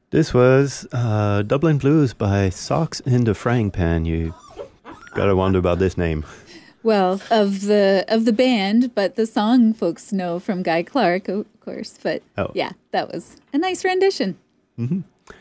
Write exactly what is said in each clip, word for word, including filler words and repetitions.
This was uh, Dublin Blues by Socks in the Frying Pan. You gotta wonder about this name. Well, of the of the band, but the song folks know from Guy Clark, of course. But Oh. yeah, that was a nice rendition. Mm-hmm.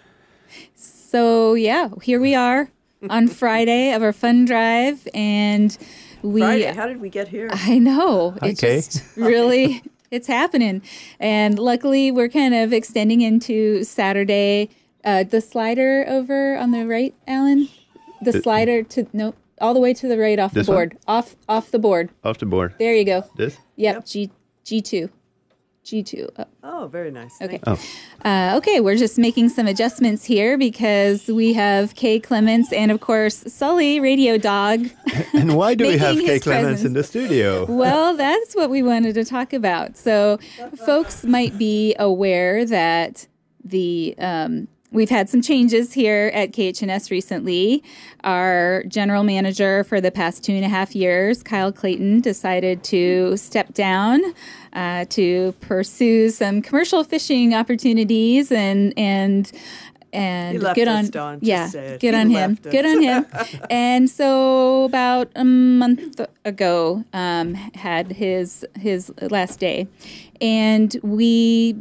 So yeah, here we are on Friday of our fun drive, and we. Friday, how did we get here? I know. Hi, It Kay. just really, it's happening. And luckily, we're kind of extending into Saturday. Uh, the slider over on the right, Alan? The The- slider to, no, all the way to the right off the This one? board. Off off the board. Off the board. There you go. This? Yep, Yep. G, G2. G two. Oh, Oh, very nice. okay. Thank Oh. Uh, okay, we're just making some adjustments here because we have Kay Clements and, of course, Sully, Radio Dog. And why do we have Making Kay his Clements in the studio? Well, that's what we wanted to talk about. So, folks might be aware that the um, we've had some changes here at K H N S recently. Our general manager for the past two and a half years, Kyle Clayton, decided to step down uh, to pursue some commercial fishing opportunities and and. And He left good us, on, Dawn, just yeah, say it. good He on him, left us. good on him. And so about a month ago, um, had his his last day, and we,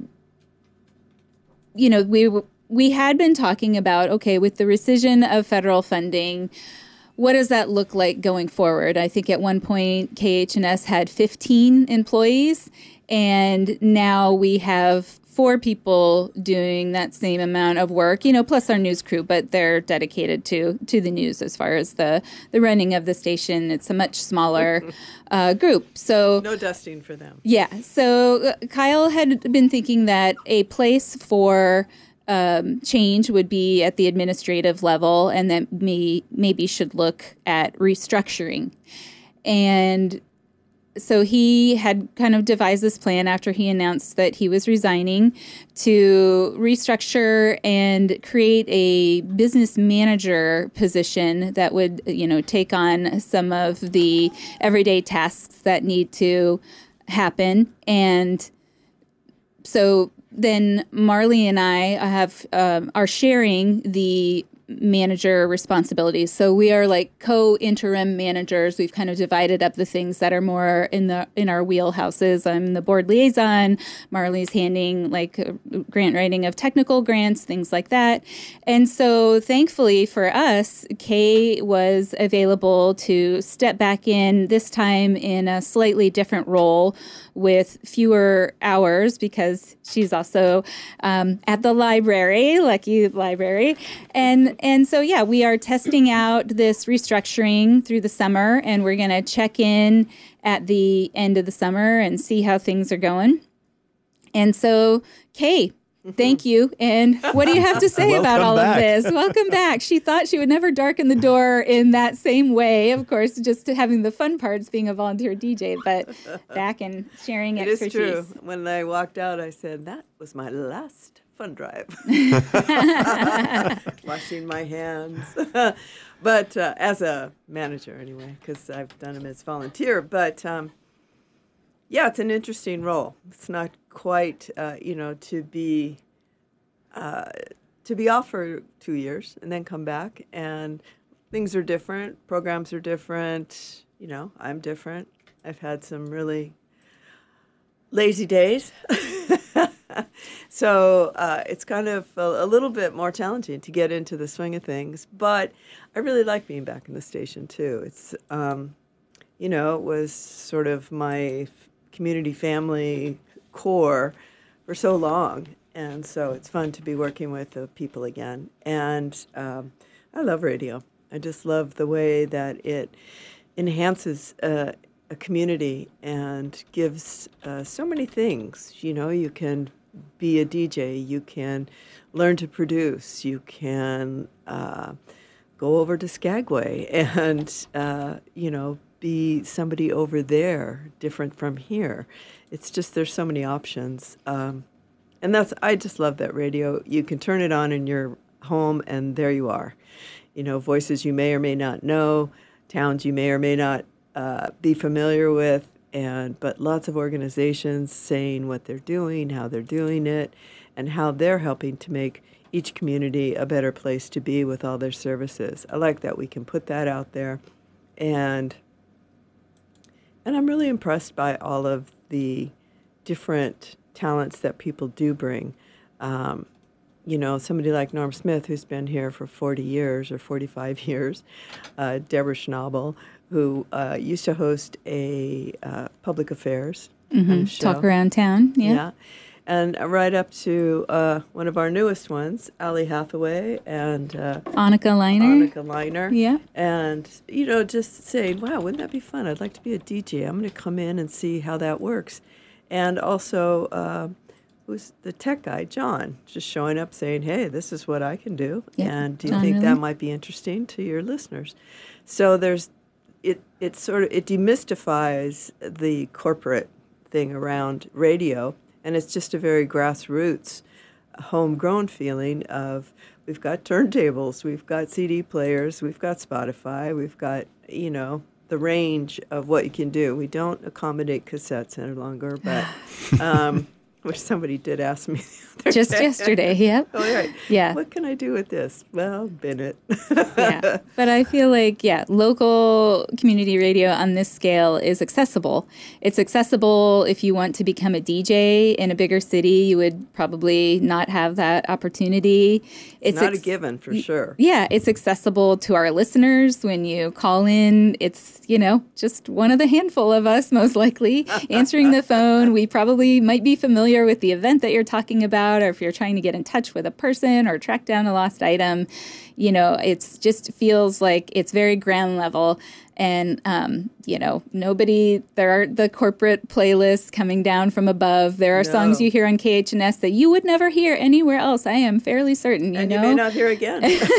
you know, we were- we had been talking about, okay, with the rescission of federal funding, what does that look like going forward? I think at one point K H N S had fifteen employees, and now we have four people doing that same amount of work, you know, plus our news crew, but they're dedicated to to the news as far as the, the running of the station. It's a much smaller uh, group. So No dusting for them. yeah. So uh, Kyle had been thinking that a place for um, change would be at the administrative level, and that me maybe should look at restructuring. And so he had kind of devised this plan after he announced that he was resigning to restructure and create a business manager position that would, you know, take on some of the everyday tasks that need to happen. And so then Marley and I have um, are sharing the manager responsibilities. So we are like co-interim managers. We've kind of divided up the things that are more in the in our wheelhouses. I'm the board liaison. Marley's handing like uh, grant writing of technical grants, things like that. And so thankfully for us, Kay was available to step back in, this time in a slightly different role with fewer hours, because she's also um, at the library, lucky library. And and so, yeah, we are testing out this restructuring through the summer, and we're going to check in at the end of the summer and see how things are going. And so, Kay, thank you. And what do you have to say about Welcome all back. of this? Welcome back. She thought she would never darken the door in that same way. Of course, just having the fun parts being a volunteer D J, but back and sharing It is expertise. true. When I walked out, I said, that was my last fun drive. Washing my hands. But uh, as a manager, anyway, because I've done them as volunteer. But um, yeah, it's an interesting role. It's not quite, uh, you know, to be uh, to be off for two years and then come back, and things are different. Programs are different. You know, I'm different. I've had some really lazy days. So uh, it's kind of a, a little bit more challenging to get into the swing of things. But I really like being back in the station, too. It's, um, you know, it was sort of my f- community family core for so long. And so it's fun to be working with the people again. And um, I love radio. I just love the way that it enhances uh, a community and gives uh, so many things. You know, you can be a D J, you can learn to produce, you can uh, go over to Skagway and, uh, you know, be somebody over there different from here. It's just there's so many options. Um, and that's, I just love that radio. You can turn it on in your home and there you are. You know, voices you may or may not know, towns you may or may not uh, be familiar with, and but lots of organizations saying what they're doing, how they're doing it, and how they're helping to make each community a better place to be with all their services. I like that we can put that out there. And and I'm really impressed by all of the different talents that people do bring. Um, you know, somebody like Norm Smith, who's been here for forty years or forty-five years, uh, Deborah Schnabel, who uh, used to host a uh, public affairs Mm-hmm. kind of show. Talk around town, yeah. Yeah. And right up to uh, one of our newest ones, Allie Hathaway and uh, Annika Leiner. Annika Leiner. Yeah. And, you know, just saying, wow, wouldn't that be fun? I'd like to be a D J. I'm going to come in and see how that works. And also, uh, who's the tech guy, John, just showing up saying, hey, this is what I can do. Yeah. And do you John think Lilly. that might be interesting to your listeners? So there's, it, it sort of, it demystifies the corporate thing around radio. And it's just a very grassroots, homegrown feeling of we've got turntables, we've got C D players, we've got Spotify, we've got, you know, the range of what you can do. We don't accommodate cassettes any longer, but um, which somebody did ask me the other Just day. yesterday, yep. Oh, right. Yeah. What can I do with this? Well, bin it. Yeah. But I feel like, yeah, local community radio on this scale is accessible. It's accessible if you want to become a D J in a bigger city. You would probably not have that opportunity. It's not ex- a given, for sure. Yeah, it's accessible to our listeners when you call in. It's, you know, just one of the handful of us, most likely, answering the phone. We probably might be familiar with the event that you're talking about, or if you're trying to get in touch with a person or track down a lost item. You know, it's just feels like it's very ground level. And, um, you know, nobody, there are the corporate playlists coming down from above. There are No. songs you hear on K H N S that you would never hear anywhere else. I am fairly certain, you And know. you may not hear again.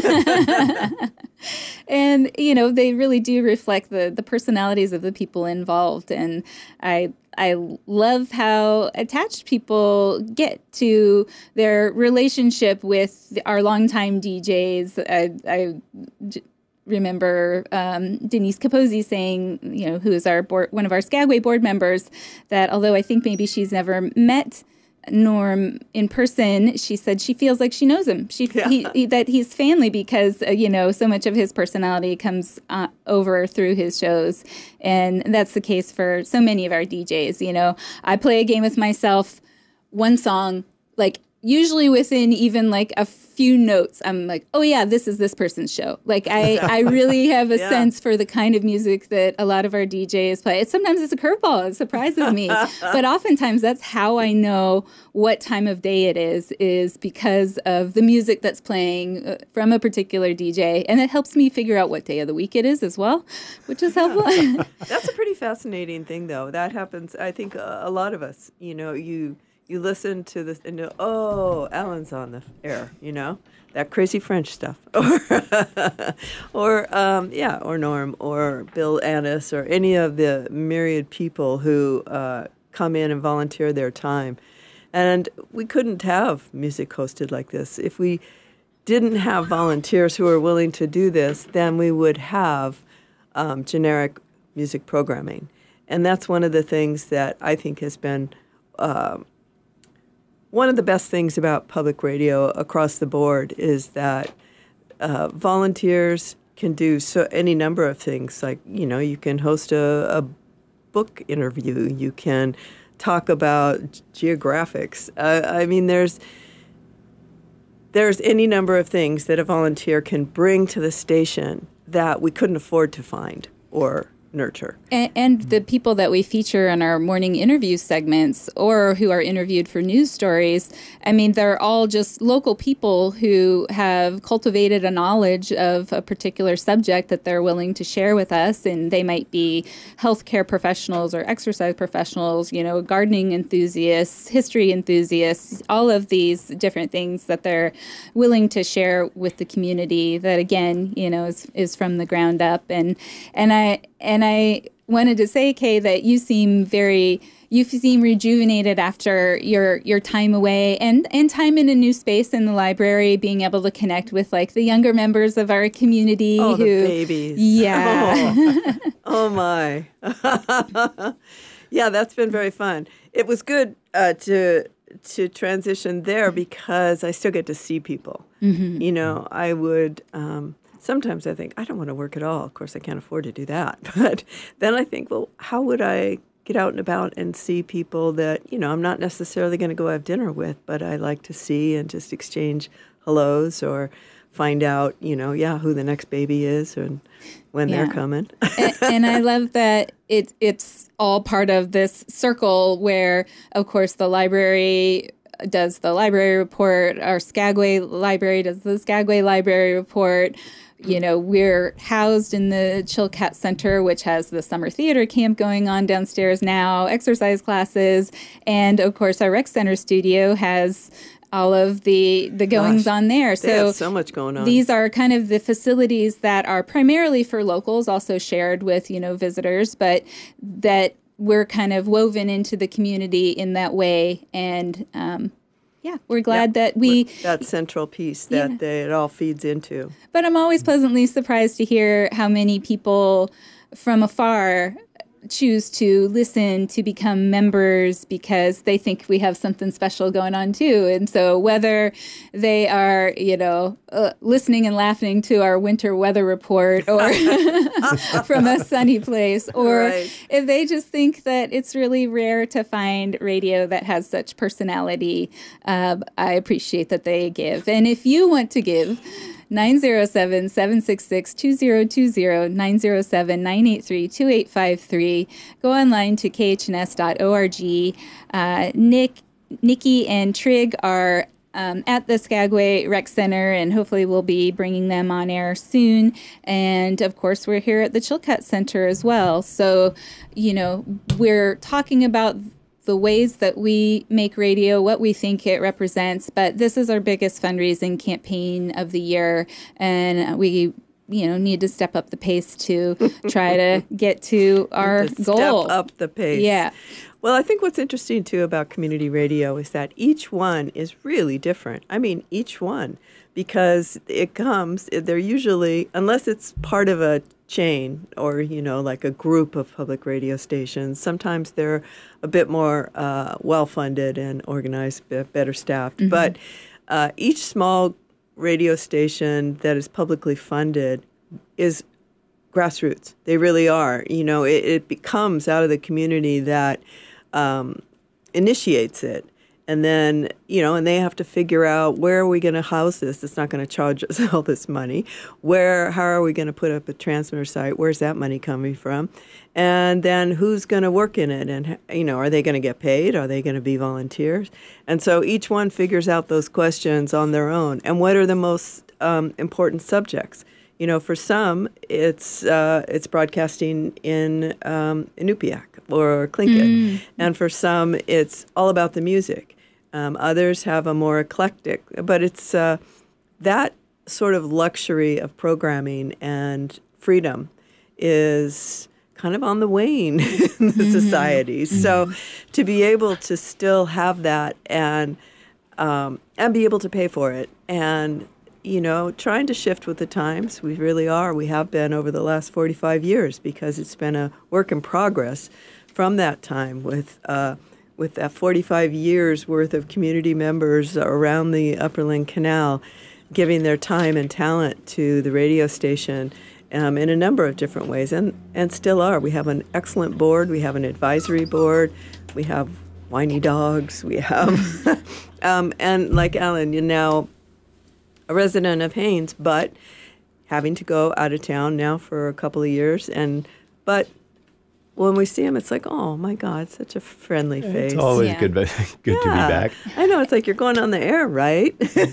And, you know, they really do reflect the, the personalities of the people involved. And I I love how attached people get to their relationship with our longtime D Js. I, I j- remember um, Denise Capozzi saying, you know, who is our board, one of our Skagway board members, that although I think maybe she's never met Norm in person, she said she feels like she knows him. She Yeah. he, he, that he's family because uh, you know, so much of his personality comes uh, over through his shows, and that's the case for so many of our D Js. You know, I play a game with myself, one song, like usually within even like a few notes, I'm like, oh yeah, this is this person's show. Like I, I really have a Yeah. sense for the kind of music that a lot of our D Js play. It's, sometimes it's a curveball. It surprises me. But oftentimes that's how I know what time of day it is, is because of the music that's playing uh, from a particular D J. And it helps me figure out what day of the week it is as well, which is helpful. That's a pretty fascinating thing, though. That happens, I think, uh, a lot of us, you know, you you listen to this and know, oh, Alan's on the air, you know, that crazy French stuff. Or, or um, yeah, or Norm, or Bill Annis, or any of the myriad people who uh, come in and volunteer their time. And we couldn't have music hosted like this. If we didn't have volunteers who are willing to do this, then we would have um, generic music programming. And that's one of the things that I think has been uh, one of the best things about public radio across the board is that uh, volunteers can do so any number of things. Like, you know, you can host a, a book interview. You can talk about geographics. Uh, I mean, there's there's any number of things that a volunteer can bring to the station that we couldn't afford to find or nurture. And, and the people that we feature in our morning interview segments or who are interviewed for news stories, I mean, they're all just local people who have cultivated a knowledge of a particular subject that they're willing to share with us. And they might be healthcare professionals or exercise professionals, you know, gardening enthusiasts, history enthusiasts, all of these different things that they're willing to share with the community that, again, you know, is, is from the ground up. And, and I, and I wanted to say, Kay, that you seem very, you seem rejuvenated after your your time away and, and time in a new space in the library, being able to connect with like the younger members of our community. Oh, who, the babies. Yeah. Oh, oh my. Yeah, that's been very fun. It was good uh, to to transition there because I still get to see people. Mm-hmm. You know, I would um, sometimes I think I don't want to work at all. Of course, I can't afford to do that. But then I think, well, how would I get out and about and see people that, you know, I'm not necessarily going to go have dinner with, but I like to see and just exchange hellos or find out, you know, yeah, who the next baby is and when Yeah. they're coming. and, and I love that it, it's all part of this circle where, of course, the library does the library report, our Skagway library does the Skagway library report. You know, we're housed in the Chilkat Center, which has the summer theater camp going on downstairs now, exercise classes, and of course our rec center studio has all of the the goings Gosh, on there. They So have so much going on. these are kind of the facilities that are primarily for locals, also shared with, you know, visitors, but that we're kind of woven into the community in that way. And um, yeah, we're glad Yep. that we, that central piece that Yeah. they, it all feeds into. but I'm always pleasantly surprised to hear how many people from afar choose to listen to become members because they think we have something special going on too. And so whether they are, you know, uh, listening and laughing to our winter weather report or from a sunny place, or Right. if they just think that it's really rare to find radio that has such personality, uh, I appreciate that they give. And if you want to give, nine zero seven, seven six six, two zero two zero, nine zero seven, nine eight three, two eight five three. Go online to k h n s dot org. Uh, Nick, Nikki and Trig are um, at the Skagway Rec Center, and hopefully we'll be bringing them on air soon. And, of course, we're here at the Chilkat Center as well. So, you know, we're talking about the ways that we make radio, what we think it represents. But this is our biggest fundraising campaign of the year, and we, you know, need to step up the pace to try to get to our to goal. Step up the pace. Yeah. Well, I think what's interesting, too, about community radio is that each one is really different. I mean, each one, because it comes, they're usually, unless it's part of a chain or, you know, like a group of public radio stations, sometimes they're a bit more uh, well-funded and organized, b- better staffed. Mm-hmm. But uh, each small radio station that is publicly funded is grassroots. They really are. You know, it, it becomes out of the community that um, initiates it. And then, you know, and they have to figure out, where are we going to house this? It's not going to charge us all this money. Where, how are we going to put up a transmitter site? Where's that money coming from? And then who's going to work in it? And, you know, are they going to get paid? Are they going to be volunteers? And so each one figures out those questions on their own. And what are the most um, important subjects? You know, for some, it's uh, it's broadcasting in um, Inupiaq or Tlingit. Mm. And for some, it's all about the music. Um, others have a more eclectic, but it's uh, that sort of luxury of programming and freedom is kind of on the wane in the mm-hmm. society. Mm-hmm. So to be able to still have that and um, and be able to pay for it, and you know, trying to shift with the times, we really are. We have been over the last forty-five years, because it's been a work in progress from that time with uh, with that forty-five years worth of community members around the Upper Lynn Canal giving their time and talent to the radio station um, in a number of different ways, and, and still are. We have an excellent board. We have an advisory board. We have whiny dogs. We have, um, and like Alan, you're now a resident of Haines, but having to go out of town now for a couple of years, and but when we see him, it's like, oh my God, such a friendly face. It's always Yeah. good, good yeah. to be back. I know, it's like you're going on the air, right?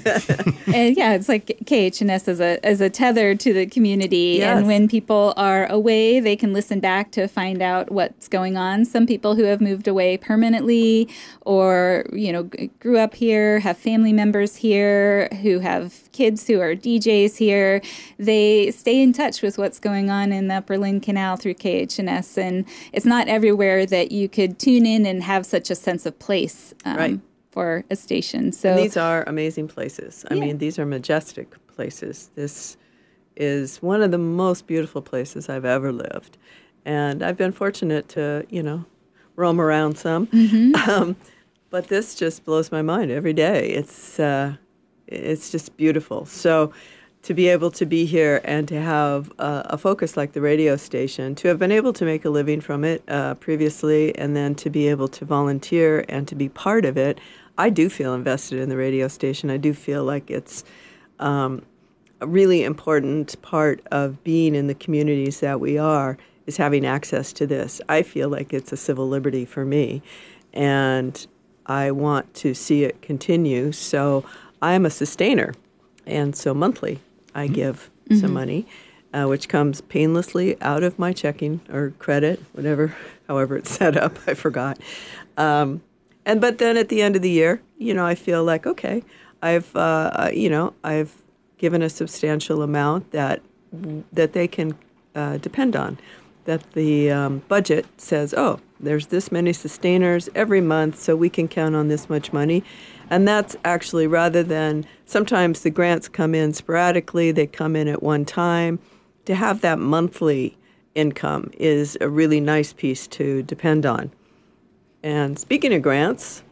And yeah, it's like K H N S as a as a tether to the community. Yes. And when people are away, they can listen back to find out what's going on. Some people who have moved away permanently, or you know, g- grew up here, have family members here, who have kids who are D Js here, they stay in touch with what's going on in the Upper Lynn Canal through K H N S. And it's not everywhere that you could tune in and have such a sense of place. Um, Right. For a station. So And these are amazing places. I Yeah. mean, these are majestic places. This is one of the most beautiful places I've ever lived. And I've been fortunate to, you know, roam around some. Mm-hmm. Um, but this just blows my mind every day. It's uh, it's just beautiful. So to be able to be here and to have uh, a focus like the radio station, to have been able to make a living from it uh, previously, and then to be able to volunteer and to be part of it, I do feel invested in the radio station. I do feel like it's um, a really important part of being in the communities that we are, is having access to this. I feel like it's a civil liberty for me, and I want to see it continue. So I'm a sustainer, and so monthly I give mm-hmm. some money, uh, which comes painlessly out of my checking or credit, whatever, however it's set up. I forgot. Um, and but then at the end of the year, you know, I feel like, okay, I've uh, you know I've given a substantial amount that that they can uh, depend on. That the um, budget says, oh, there's this many sustainers every month, so we can count on this much money. And that's actually, rather than sometimes the grants come in sporadically, they come in at one time. To have that monthly income is a really nice piece to depend on. And speaking of grants,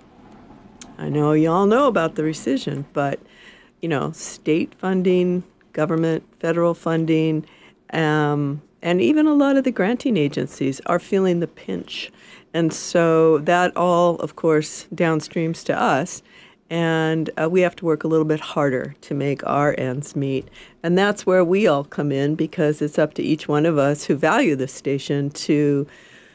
I know you all know about the rescission, but, you know, state funding, government, federal funding, um, and even a lot of the granting agencies are feeling the pinch. And so that all, of course, downstreams to us. And uh, we have to work a little bit harder to make our ends meet. And that's where we all come in, because it's up to each one of us who value the station to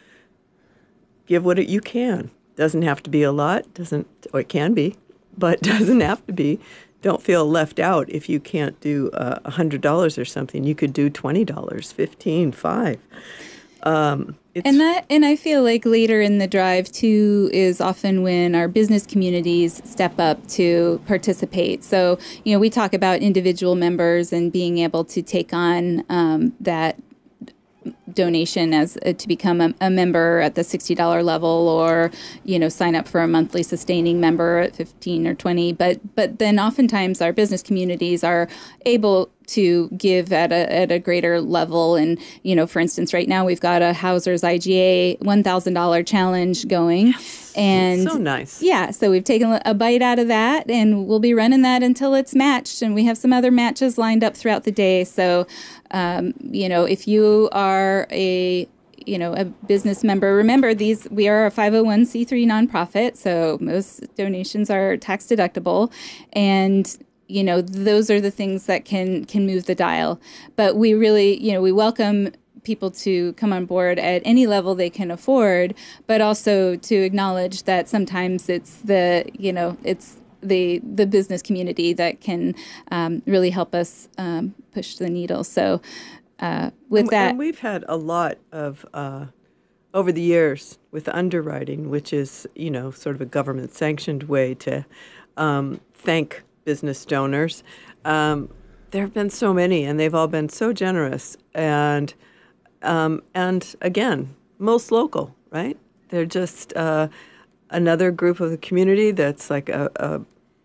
give what it, you can. Doesn't have to be a lot, doesn't, or it can be, but doesn't have to be. Don't feel left out if you can't do uh, one hundred dollars or something. You could do twenty dollars, fifteen dollars, five dollars. Um, It's, and that, and I feel like later in the drive too is often when our business communities step up to participate. So, you know, we talk about individual members and being able to take on um, that donation as uh, to become a, a member at the sixty dollars level, or, you know, sign up for a monthly sustaining member at fifteen or twenty. But but then oftentimes our business communities are able to give at a at a greater level. And, you know, for instance, right now we've got a Hauser's I G A one thousand dollars challenge going. Yes. And so nice. Yeah, so we've taken a bite out of that, and we'll be running that until it's matched. And we have some other matches lined up throughout the day. So, um, you know, if you are a you know, a business member, remember these, we are a five oh one c three nonprofit, so most donations are tax deductible. And you know, those are the things that can can move the dial. But we really, you know, we welcome people to come on board at any level they can afford, but also to acknowledge that sometimes it's the, you know, it's the the business community that can um, really help us um, push the needle. So uh, with and, that, and we've had a lot of uh, over the years with underwriting, which is, you know, sort of a government sanctioned way to um, thank business donors. Um, there have been so many, and they've all been so generous, and um, and again, most local, right? They're just uh, another group of the community that's like a, a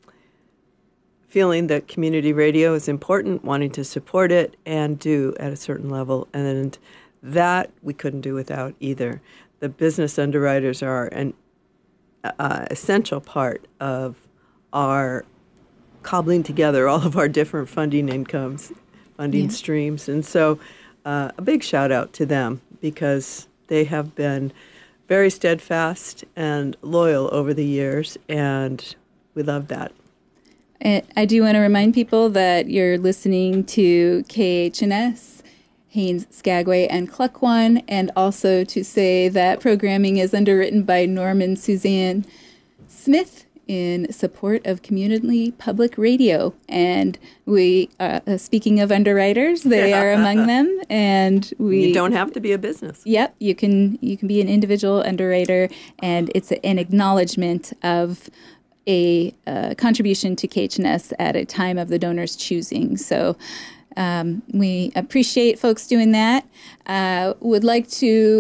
feeling that community radio is important, wanting to support it and do at a certain level, and that we couldn't do without either. The business underwriters are an uh, essential part of our cobbling together all of our different funding incomes, funding yeah. streams. And so uh, a big shout out to them, because they have been very steadfast and loyal over the years, and we love that. I do want to remind people that you're listening to K H N S, Haines, Skagway, and Cluckwan, and also to say that programming is underwritten by Norman Suzanne Smith in support of community public radio. And we, uh, speaking of underwriters, they are among them. And we You don't have to be a business. Yep, you can you can be an individual underwriter, and it's a, an acknowledgement of a uh, contribution to K H N S at a time of the donor's choosing. So um, we appreciate folks doing that. Uh, would like to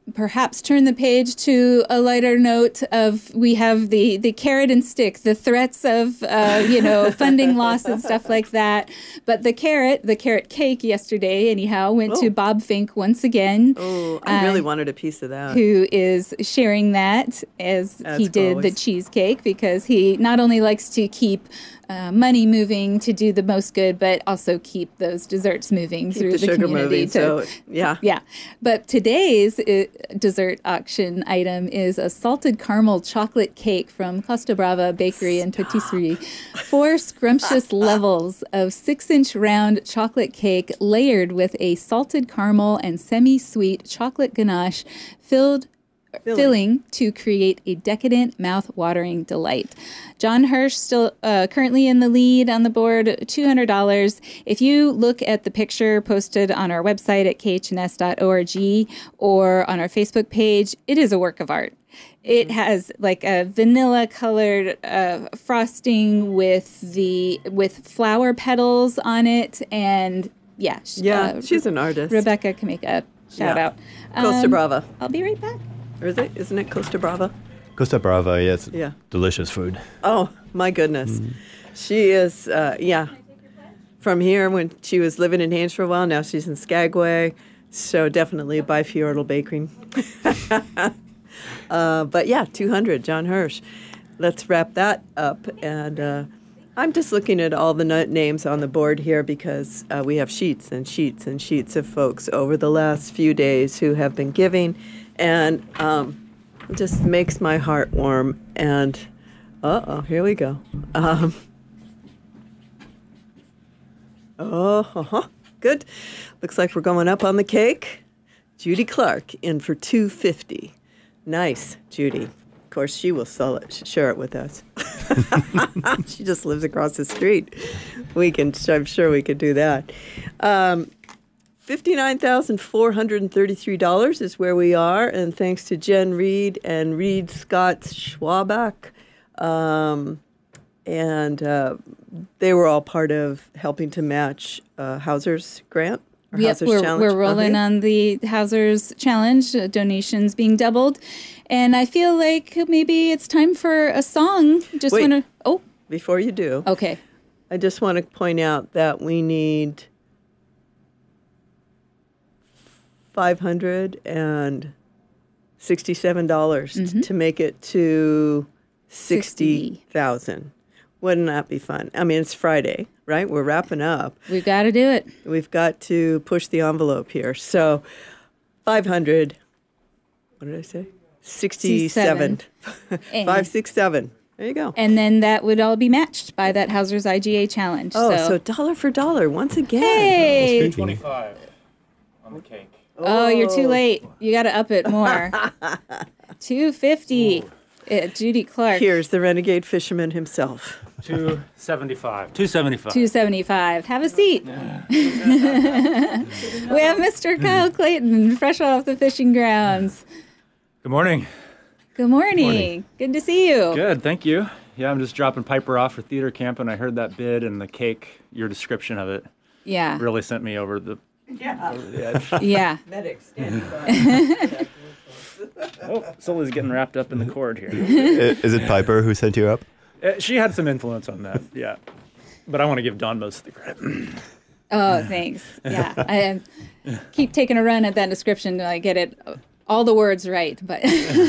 perhaps turn the page to a lighter note of we have the, the carrot and stick, the threats of, uh, you know, funding loss and stuff like that. But the carrot, the carrot cake yesterday, anyhow, went Oh. to Bob Fink once again. Oh, I really uh, wanted a piece of that. Who is sharing that as As he did always. the cheesecake, because he not only likes to keep uh, money moving to do the most good, but also keep those desserts moving Keep through the the, sugar community. moving. So, yeah. Yeah. But today's uh, dessert auction item is a salted caramel chocolate cake from Costa Brava Bakery and Patisserie. Four scrumptious levels of six-inch round chocolate cake layered with a salted caramel and semi-sweet chocolate ganache filled Filling. filling to create a decadent, mouth-watering delight. John Hirsch still uh, currently in the lead on the board, two hundred dollars. If you look at the picture posted on our website at k h n s dot org or on our Facebook page, it is a work of art. It has like a vanilla colored uh, frosting with the with flower petals on it, and yeah, sh- Yeah, uh, she's an artist. Rebecca can make a shout Yeah. out. Costa Um, Brava. I'll be right back. Or is it? Isn't it Costa Brava? Costa Brava, yes. Yeah. Delicious food. Oh, my goodness. She is, uh, yeah. From here, when she was living in Haines for a while, now she's in Skagway. So definitely by Fjordal Bakery. uh, but yeah, two hundred, John Hirsch. Let's wrap that up. And uh, I'm just looking at all the no- names on the board here because uh, we have sheets and sheets and sheets of folks over the last few days who have been giving. And um, it just makes my heart warm. And uh-oh, here we go. Um, oh, uh-huh. Good. Looks like we're going up on the cake. Judy Clark in for two hundred fifty dollars. Nice, Judy. Of course, she will sell it, share it with us. She just lives across the street. We can, I'm sure we could do that. Um, fifty-nine thousand four hundred thirty-three dollars is where we are, and thanks to Jen Reed and Reed Scott Schwabach. Um, and uh, they were all part of helping to match uh, Hauser's grant. Or Yep, Hauser's we're, challenge. we're rolling Okay. on the Hauser's Challenge, uh, donations being doubled. And I feel like maybe it's time for a song. Just Wait. want to. Oh, Before you do, okay. I just want to point out that we need five hundred sixty-seven dollars Mm-hmm. to make it to sixty thousand. Wouldn't that be fun? I mean, it's Friday, right? We're wrapping up. We've got to do it. We've got to push the envelope here. So five hundred, what did I say? sixty-seven. And- five six seven. There you go. And then that would all be matched by that Hauser's I G A Challenge. Oh, so, so dollar for dollar once again. hey. twenty-five on the cake. Oh, you're too late. You got to up it more. two fifty. Uh, Judy Clark. Here's the renegade fisherman himself. two seventy-five. two seventy-five. two seventy-five. Have a seat. We have Mister Kyle Clayton, fresh off the fishing grounds. Good morning. Good morning. Morning. Good to see you. Good, thank you. Yeah, I'm just dropping Piper off for theater camp, and I heard that bid and the cake, your description of it, Yeah. really sent me over the, Yeah. over the edge. Yeah. Medic standing by. Oh, Sully's getting wrapped up in the cord here. I- Is it Piper who sent you up? Uh, She had some influence on that, yeah. But I want to give Dawn most of the credit. Oh, thanks. Yeah. I um, keep taking a run at that description till I get it all the words right. But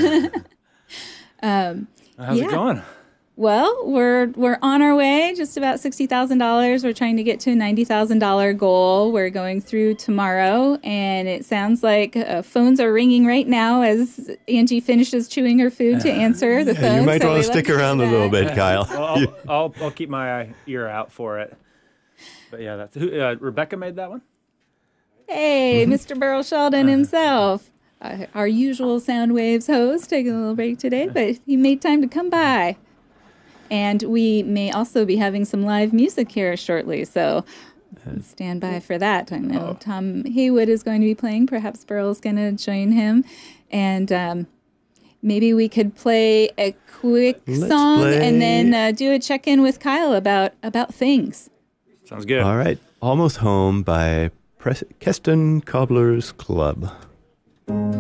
um, How's Yeah. it going? well, we're we're on our way. Just about sixty thousand dollars. We're trying to get to a ninety thousand dollar goal. We're going through tomorrow, and it sounds like uh, phones are ringing right now as Angie finishes chewing her food to answer the phone. you might so want we to look stick around a for little that. bit, Kyle. Well, I'll, I'll, I'll keep my ear out for it. But yeah, that's who. Uh, Rebecca made that one. Hey, Mister Burl Sheldon himself. Uh, our usual Sound Waves host, taking a little break today, but he made time to come by. And we may also be having some live music here shortly, so stand by for that. I know Tom Haywood is going to be playing. Perhaps Burl's going to join him. And um, maybe we could play a quick Let's song play- and then uh, do a check-in with Kyle about, about things. Sounds good. All right. Almost Home by Pres- Keston Cobblers Club.